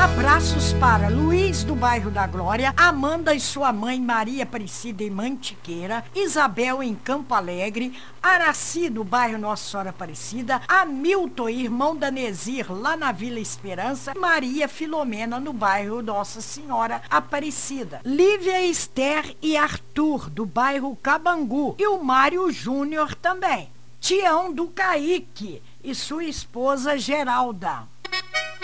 Abraços para Luiz, do bairro da Glória, Amanda e sua mãe Maria Aparecida em Mantiqueira, Isabel em Campo Alegre, Araci, do bairro Nossa Senhora Aparecida, Hamilton, irmão da Nezir, lá na Vila Esperança, Maria Filomena, no bairro Nossa Senhora Aparecida, Lívia, Esther e Arthur, do bairro Cabangu, e o Mário Júnior também, Tião do Caíque e sua esposa Geralda.